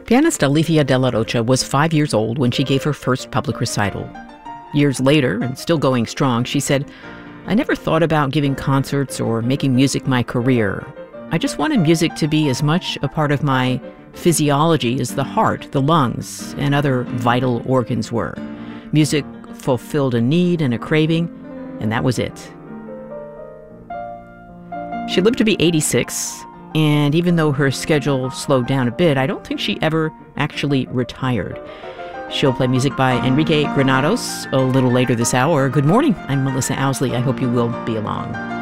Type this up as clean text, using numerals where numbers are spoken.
Pianist Alithia de la Rocha was 5 years old when she gave her first public recital. Years later, and still going strong, she said, "I never thought about giving concerts or making music my career. I just wanted music to be as much a part of my physiology as the heart, the lungs, and other vital organs were. Music fulfilled a need and a craving, and that was it." She lived to be 86, and even though her schedule slowed down a bit, I don't think she ever actually retired. She'll play music by Enrique Granados a little later this hour. Good morning, I'm Melissa Owsley. I hope you will be along.